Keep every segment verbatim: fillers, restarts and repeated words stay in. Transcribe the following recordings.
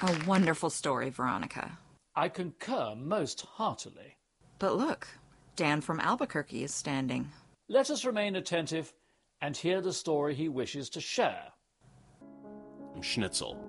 A wonderful story, Veronica. I concur most heartily. But look, Dan from Albuquerque is standing. Let us remain attentive and hear the story he wishes to share. Schnitzel.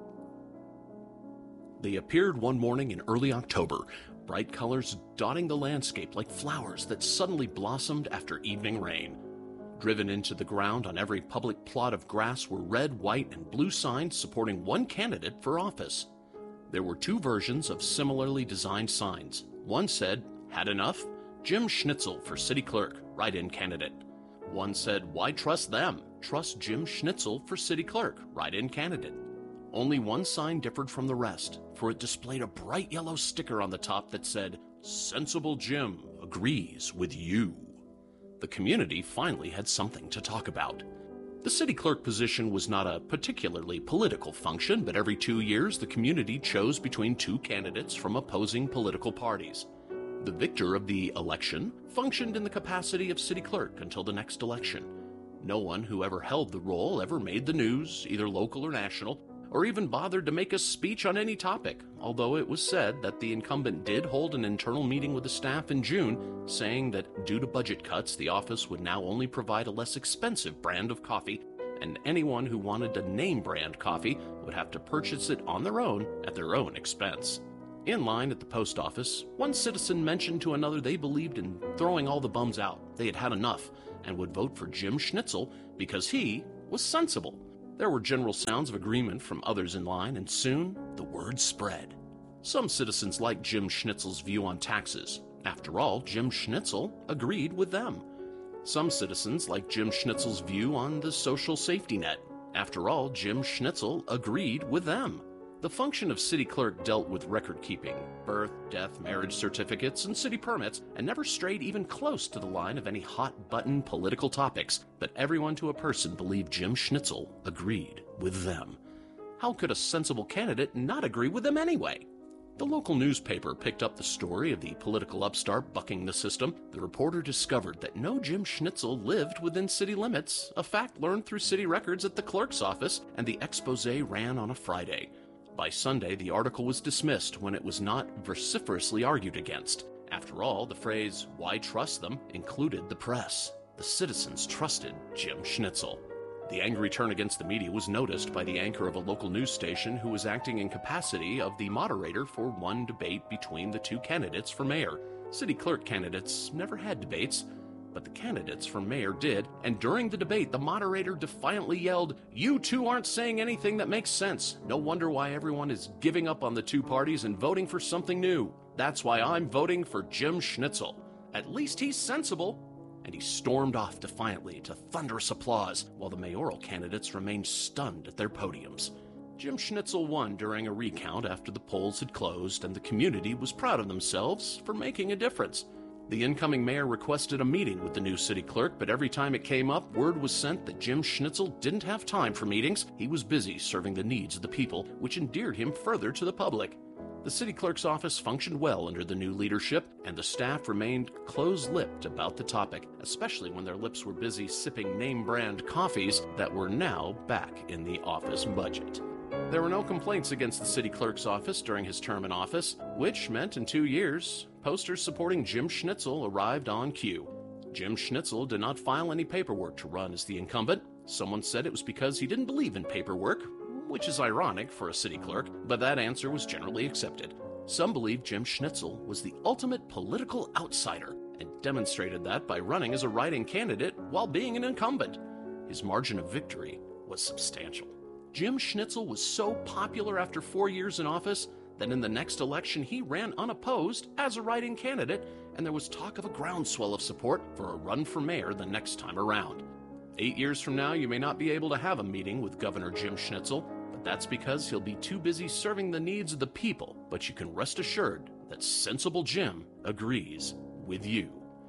They appeared one morning in early October, bright colors dotting the landscape like flowers that suddenly blossomed after evening rain. Driven into the ground on every public plot of grass were red, white, and blue signs supporting one candidate for office. There were two versions of similarly designed signs. One said, "Had enough? Jim Schnitzel for city clerk, write-in candidate." One said, "Why trust them? Trust Jim Schnitzel for city clerk, write-in candidate." Only one sign differed from the rest, for it displayed a bright yellow sticker on the top that said, "Sensible Jim agrees with you." The community finally had something to talk about. The city clerk position was not a particularly political function, but every two years the community chose between two candidates from opposing political parties. The victor of the election functioned in the capacity of city clerk until the next election. No one who ever held the role ever made the news, either local or national, or even bothered to make a speech on any topic, although it was said that the incumbent did hold an internal meeting with the staff in June, saying that due to budget cuts, the office would now only provide a less expensive brand of coffee, and anyone who wanted a name brand coffee would have to purchase it on their own at their own expense. In line at the post office, one citizen mentioned to another they believed in throwing all the bums out. They had had enough and would vote for Jim Schnitzel because he was sensible. There were general sounds of agreement from others in line, and soon the word spread. Some citizens liked Jim Schnitzel's view on taxes. After all, Jim Schnitzel agreed with them. Some citizens liked Jim Schnitzel's view on the social safety net. After all, Jim Schnitzel agreed with them. The function of city clerk dealt with record-keeping, birth, death, marriage certificates, and city permits, and never strayed even close to the line of any hot-button political topics, but everyone to a person believed Jim Schnitzel agreed with them. How could a sensible candidate not agree with them anyway? The local newspaper picked up the story of the political upstart bucking the system. The reporter discovered that no Jim Schnitzel lived within city limits, a fact learned through city records at the clerk's office, and the expose ran on a Friday. By Sunday, the article was dismissed when it was not vociferously argued against. After all, the phrase, "Why trust them?" included the press. The citizens trusted Jim Schnitzel. The angry turn against the media was noticed by the anchor of a local news station who was acting in capacity of the moderator for one debate between the two candidates for mayor. City clerk candidates never had debates, but the candidates for mayor did, and during the debate, the moderator defiantly yelled, "You two aren't saying anything that makes sense. No wonder why everyone is giving up on the two parties and voting for something new. That's why I'm voting for Jim Schnitzel. At least he's sensible." And he stormed off defiantly to thunderous applause, while the mayoral candidates remained stunned at their podiums. Jim Schnitzel won during a recount after the polls had closed, and the community was proud of themselves for making a difference. The incoming mayor requested a meeting with the new city clerk, but every time it came up, word was sent that Jim Schnitzel didn't have time for meetings. He was busy serving the needs of the people, which endeared him further to the public. The city clerk's office functioned well under the new leadership, and the staff remained close-lipped about the topic, especially when their lips were busy sipping name-brand coffees that were now back in the office budget. There were no complaints against the city clerk's office during his term in office, which meant in two years, posters supporting Jim Schnitzel arrived on cue. Jim Schnitzel did not file any paperwork to run as the incumbent. Someone said it was because he didn't believe in paperwork, which is ironic for a city clerk, but that answer was generally accepted. Some believed Jim Schnitzel was the ultimate political outsider and demonstrated that by running as a write-in candidate while being an incumbent. His margin of victory was substantial. Jim Schnitzel was so popular after four years in office that in the next election he ran unopposed as a write-in candidate, and there was talk of a groundswell of support for a run for mayor the next time around. Eight years from now, you may not be able to have a meeting with Governor Jim Schnitzel, but that's because he'll be too busy serving the needs of the people. But you can rest assured that sensible Jim agrees with you.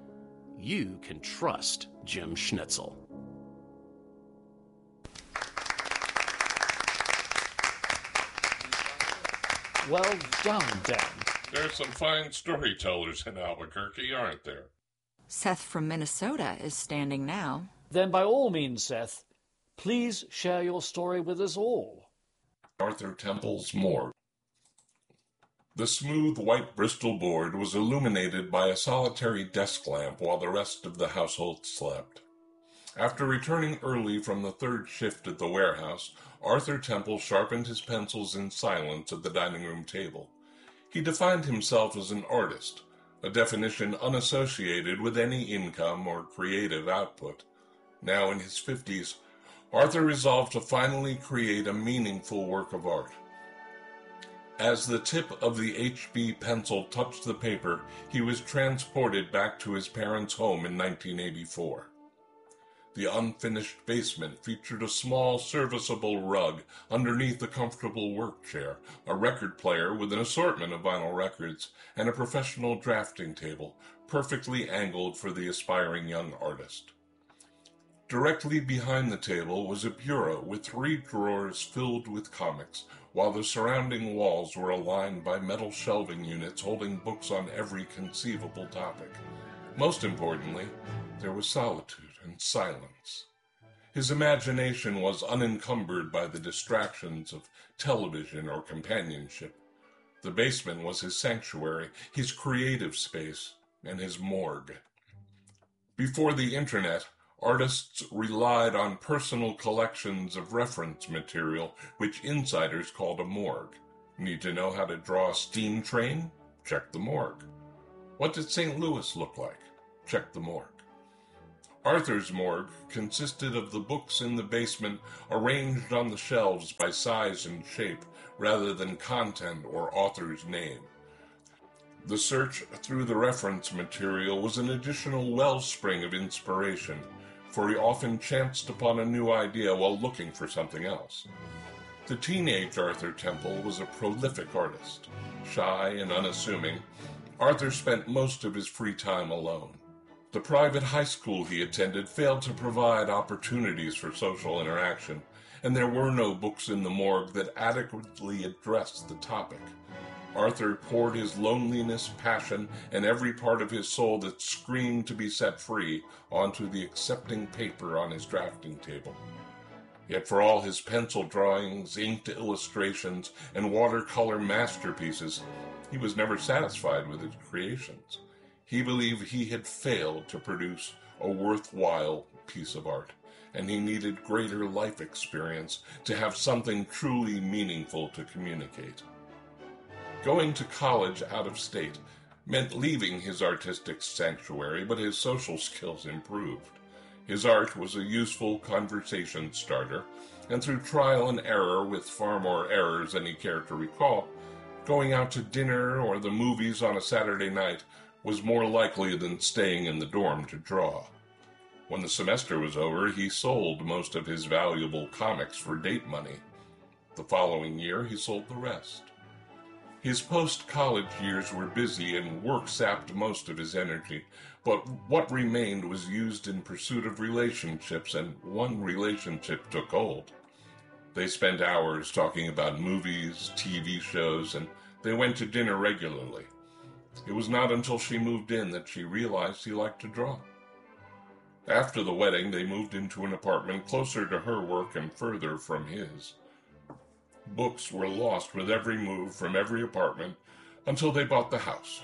You can trust Jim Schnitzel. Well done, Dan. There's some fine storytellers in Albuquerque, aren't there? Seth from Minnesota is standing now. Then by all means, Seth, please share your story with us all. Arthur Temple's Moor. The smooth white Bristol board was illuminated by a solitary desk lamp while the rest of the household slept. After returning early from the third shift at the warehouse, Arthur Temple sharpened his pencils in silence at the dining room table. He defined himself as an artist, a definition unassociated with any income or creative output. Now in his fifties, Arthur resolved to finally create a meaningful work of art. As the tip of the H B pencil touched the paper, he was transported back to his parents' home in nineteen eighty-four. The unfinished basement featured a small, serviceable rug underneath a comfortable work chair, a record player with an assortment of vinyl records, and a professional drafting table, perfectly angled for the aspiring young artist. Directly behind the table was a bureau with three drawers filled with comics, while the surrounding walls were aligned by metal shelving units holding books on every conceivable topic. Most importantly, there was solitude and silence. His imagination was unencumbered by the distractions of television or companionship. The basement was his sanctuary, his creative space, and his morgue. Before the internet, artists relied on personal collections of reference material, which insiders called a morgue. Need to know how to draw a steam train? Check the morgue. What did Saint Louis look like? Check the morgue. Arthur's morgue consisted of the books in the basement arranged on the shelves by size and shape, rather than content or author's name. The search through the reference material was an additional wellspring of inspiration, for he often chanced upon a new idea while looking for something else. The teenage Arthur Temple was a prolific artist. Shy and unassuming, Arthur spent most of his free time alone. The private high school he attended failed to provide opportunities for social interaction, and there were no books in the morgue that adequately addressed the topic. Arthur poured his loneliness, passion, and every part of his soul that screamed to be set free onto the accepting paper on his drafting table. Yet for all his pencil drawings, inked illustrations, and watercolor masterpieces, he was never satisfied with his creations. He believed he had failed to produce a worthwhile piece of art, and he needed greater life experience to have something truly meaningful to communicate. Going to college out of state meant leaving his artistic sanctuary, but his social skills improved. His art was a useful conversation starter, and through trial and error, with far more errors than he cared to recall, going out to dinner or the movies on a Saturday night was more likely than staying in the dorm to draw. When the semester was over, he sold most of his valuable comics for date money. The following year, he sold the rest. His post-college years were busy and work sapped most of his energy, but what remained was used in pursuit of relationships, and one relationship took hold. They spent hours talking about movies, T V shows, and they went to dinner regularly. It was not until she moved in that she realized he liked to draw. After the wedding, they moved into an apartment closer to her work and further from his. Books were lost with every move from every apartment until they bought the house.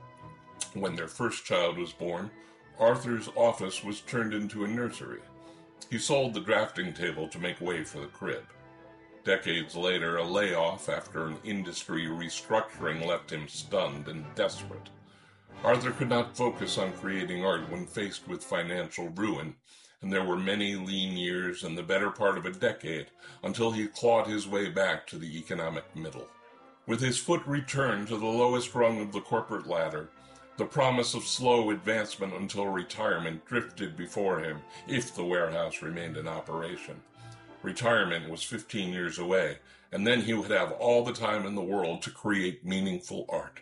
When their first child was born, Arthur's office was turned into a nursery. He sold the drafting table to make way for the crib. Decades later, a layoff after an industry restructuring left him stunned and desperate. Arthur could not focus on creating art when faced with financial ruin, and there were many lean years and the better part of a decade until he clawed his way back to the economic middle. With his foot returned to the lowest rung of the corporate ladder, the promise of slow advancement until retirement drifted before him if the warehouse remained in operation. Retirement was fifteen years away, and then he would have all the time in the world to create meaningful art.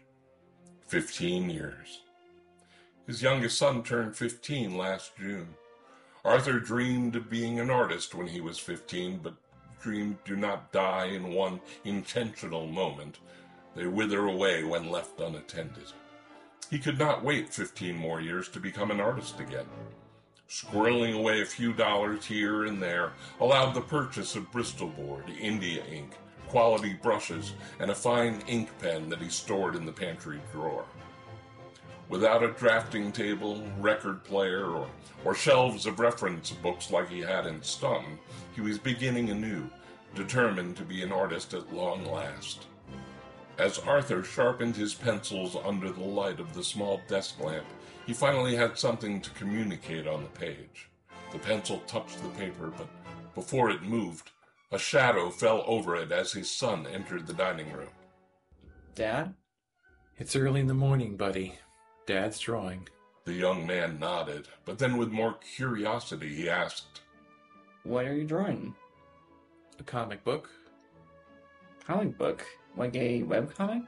Fifteen years. His youngest son turned fifteen last June. Arthur dreamed of being an artist when he was fifteen, but dreams do not die in one intentional moment. They wither away when left unattended. He could not wait fifteen more years to become an artist again. Squirreling away a few dollars here and there allowed the purchase of Bristol board, India ink, quality brushes and a fine ink pen that he stored in the pantry drawer. Without a drafting table, record player, or, or shelves of reference books like he had in Staunton, he was beginning anew, determined to be an artist at long last. As Arthur sharpened his pencils under the light of the small desk lamp, he finally had something to communicate on the page. The pencil touched the paper, but before it moved, a shadow fell over it as his son entered the dining room. Dad? It's early in the morning, buddy. Dad's drawing. The young man nodded, but then with more curiosity he asked, What are you drawing? A comic book? Comic book? Like a webcomic?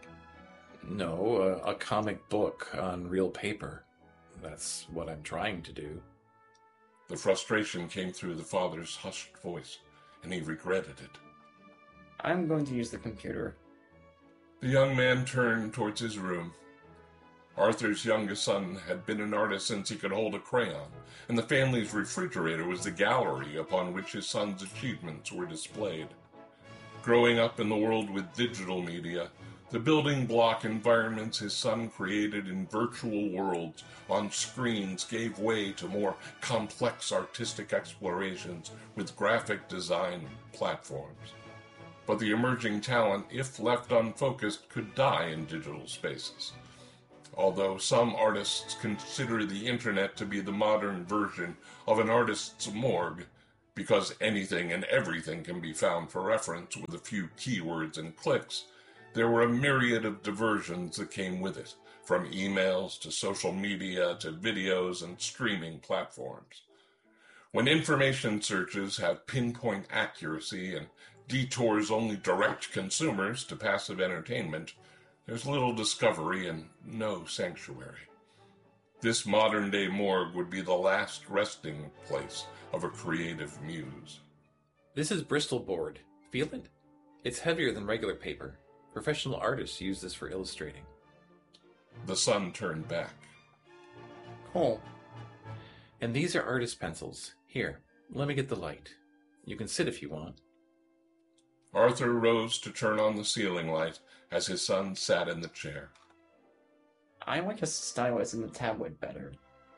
No, a, a comic book on real paper. That's what I'm trying to do. The frustration came through the father's hushed voice, and he regretted it. I'm going to use the computer. The young man turned towards his room. Arthur's youngest son had been an artist since he could hold a crayon, and the family's refrigerator was the gallery upon which his son's achievements were displayed. Growing up in the world with digital media, the building block environments his son created in virtual worlds on screens gave way to more complex artistic explorations with graphic design platforms. But the emerging talent, if left unfocused, could die in digital spaces. Although some artists consider the internet to be the modern version of an artist's morgue, because anything and everything can be found for reference with a few keywords and clicks, there were a myriad of diversions that came with it, from emails to social media to videos and streaming platforms. When information searches have pinpoint accuracy and detours only direct consumers to passive entertainment, there's little discovery and no sanctuary. This modern-day morgue would be the last resting place of a creative muse. This is Bristol board. Feel it? It's heavier than regular paper. Professional artists use this for illustrating. The son turned back. Cool. And these are artist pencils. Here, let me get the light. You can sit if you want. Arthur rose to turn on the ceiling light as his son sat in the chair. I like a stylus in the tablet better.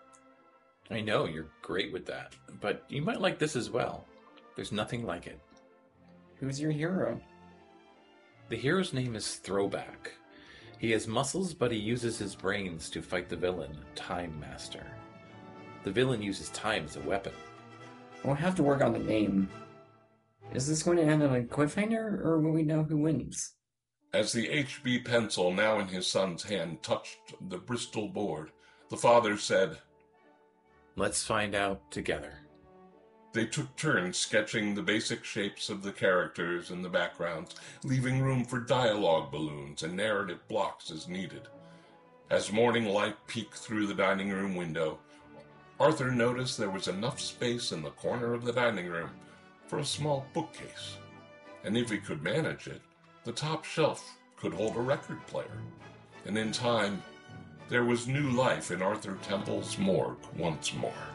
I know, you're great with that. But you might like this as well. There's nothing like it. Who's your hero? The hero's name is Throwback. He has muscles, but he uses his brains to fight the villain, Time Master. The villain uses time as a weapon. We'll have to work on the name. Is this going to end on a cliffhanger, or will we know who wins? As the H B pencil now in his son's hand touched the Bristol board, the father said, Let's find out together. They took turns sketching the basic shapes of the characters and the backgrounds, leaving room for dialogue balloons and narrative blocks as needed. As morning light peeked through the dining room window, Arthur noticed there was enough space in the corner of the dining room for a small bookcase. And if he could manage it, the top shelf could hold a record player. And in time, there was new life in Arthur Temple's morgue once more.